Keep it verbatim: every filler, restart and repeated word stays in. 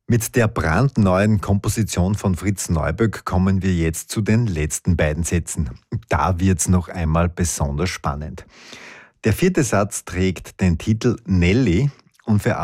Mit der brandneuen Komposition von Fritz Neuböck kommen wir jetzt zu den letzten beiden Sätzen. Da wird's noch einmal besonders spannend. Der vierte Satz trägt den Titel Nelly und für